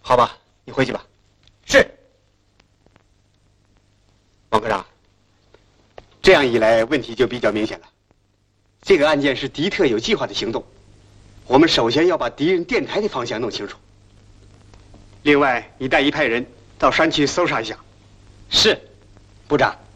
好吧，你回去吧。 是。 王科长，这样一来，问题就比较明显了。这个案件是敌特有计划的行动，我们首先要把敌人电台的方向弄清楚。另外，你带一派人到山区搜查一下。 是，部长。